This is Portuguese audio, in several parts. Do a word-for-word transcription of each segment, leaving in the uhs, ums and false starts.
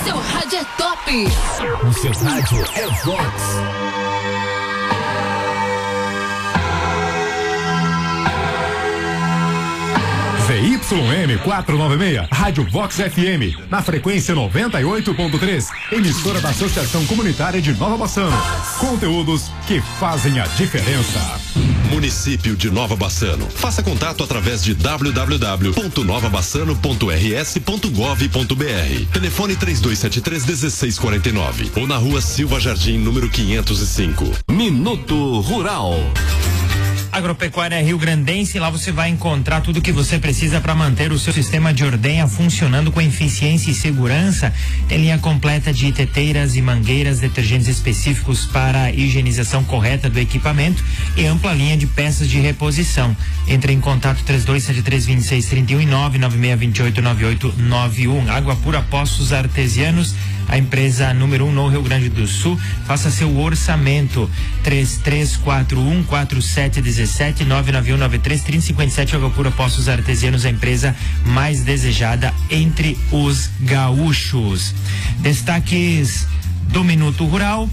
seu rádio é top. O seu rádio é Vox. Z Y M quatrocentos e noventa e seis, Rádio Vox F M, na frequência noventa e oito ponto três, emissora da Associação Comunitária de Nova Bassano. Conteúdos que fazem a diferença. Município de Nova Bassano. Faça contato através de w w w ponto nova bassano ponto r s ponto gov ponto b r. Telefone três dois sete três, um seis quatro nove ou na rua Silva Jardim, número quinhentos e cinco. Minuto Rural. Agropecuária Rio Grandense, lá você vai encontrar tudo o que você precisa para manter o seu sistema de ordenha funcionando com eficiência e segurança. Tem linha completa de teteiras e mangueiras, detergentes específicos para a higienização correta do equipamento e ampla linha de peças de reposição. Entre em contato três dois sete três, dois seis três um e nove nove seis dois oito, nove oito nove um. Água Pura Poços Artesianos, a empresa número um no Rio Grande do Sul. Faça seu orçamento três três quatro um, quatro sete um sete, nove nove um nove três, três cinco sete. Água Pura Poços Artesianos, a empresa mais desejada entre os gaúchos. Destaques do Minuto Rural.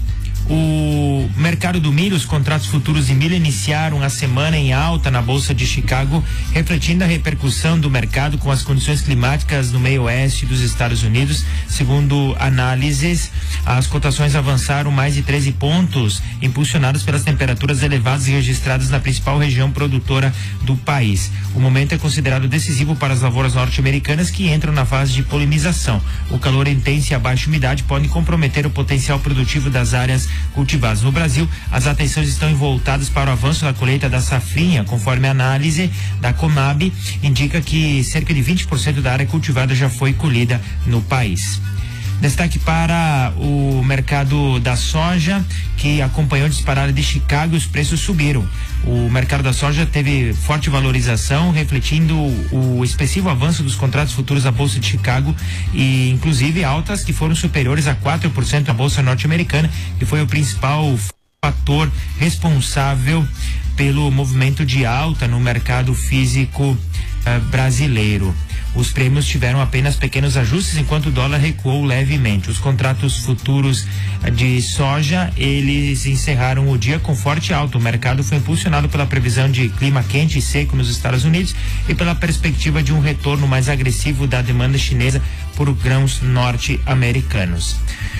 O mercado do milho, os contratos futuros de milho iniciaram a semana em alta na Bolsa de Chicago, refletindo a repercussão do mercado com as condições climáticas no meio oeste dos Estados Unidos. Segundo análises, as cotações avançaram mais de treze pontos, impulsionadas pelas temperaturas elevadas registradas na principal região produtora do país. O momento é considerado decisivo para as lavouras norte-americanas, que entram na fase de polinização. O calor intenso e a baixa umidade podem comprometer o potencial produtivo das áreas cultivados no Brasil. As atenções estão voltadas para o avanço da colheita da safrinha, conforme a análise da Conab indica que cerca de vinte por cento da área cultivada já foi colhida no país. Destaque para o mercado da soja, que acompanhou a disparada de Chicago e os preços subiram. O mercado da soja teve forte valorização, refletindo o expressivo avanço dos contratos futuros da Bolsa de Chicago e inclusive altas que foram superiores a quatro por cento da Bolsa norte-americana, que foi o principal fator responsável pelo movimento de alta no mercado físico uh, brasileiro. Os prêmios tiveram apenas pequenos ajustes, enquanto o dólar recuou levemente. Os contratos futuros de soja, eles encerraram o dia com forte alta. O mercado foi impulsionado pela previsão de clima quente e seco nos Estados Unidos e pela perspectiva de um retorno mais agressivo da demanda chinesa por grãos norte-americanos.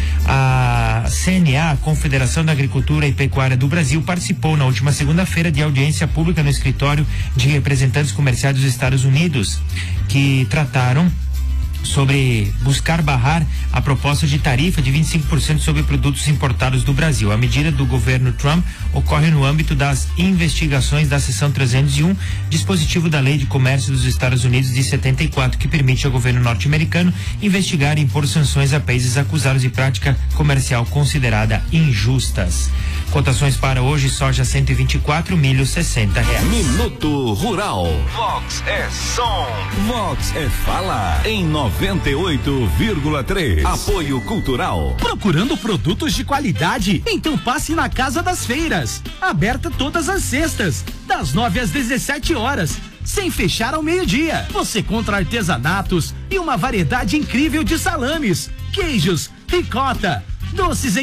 A C N A, a Confederação da Agricultura e Pecuária do Brasil, participou na última segunda-feira de audiência pública no escritório de representantes comerciais dos Estados Unidos, que trataram sobre buscar barrar a proposta de tarifa de vinte e cinco por cento sobre produtos importados do Brasil. A medida do governo Trump ocorre no âmbito das investigações da seção trezentos e um, dispositivo da Lei de Comércio dos Estados Unidos de setenta e quatro, que permite ao governo norte-americano investigar e impor sanções a países acusados de prática comercial considerada injustas. Cotações para hoje: soja cento e vinte e quatro, milho sessenta reais. Minuto Rural. Vox é som. Vox é fala. Em noventa e oito vírgula três. Apoio Cultural. Procurando produtos de qualidade? Então passe na Casa das Feiras. Aberta todas as sextas, das nove às dezessete horas, sem fechar ao meio-dia. Você encontra artesanatos e uma variedade incrível de salames, queijos, ricota, doces em